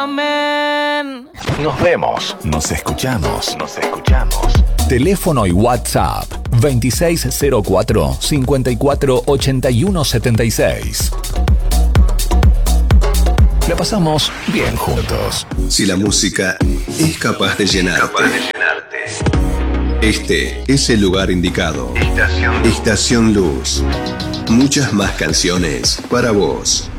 Nos vemos. Nos escuchamos. Teléfono y WhatsApp 2604 54 81 76. La pasamos bien juntos. Si la música es capaz de llenarte, este es el lugar indicado. Estación Luz. Muchas más canciones para vos.